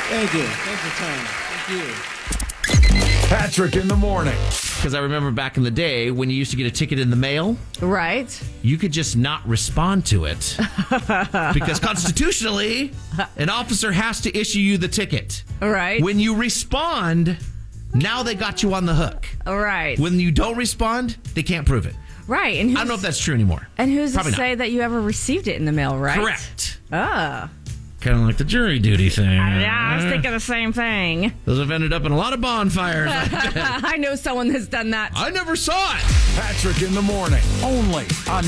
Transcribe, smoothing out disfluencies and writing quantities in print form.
Thank you. Thanks for time. Thank you. Patrick in the morning. Because I remember back in the day when you used to get a ticket in the mail, Right. you could just not respond to it. Because constitutionally, an officer has to issue you the ticket. Right. When you respond, now they got you on the hook. Right. When you don't respond, they can't prove it. Right. And I don't know if that's true anymore. And who's Probably to say not. that you ever received it in the mail, right? Correct. Oh. Kind of like the jury duty thing. Yeah, I was thinking the same thing. Those have ended up in a lot of bonfires. I know someone that's done that. I never saw it. Patrick in the morning. Only on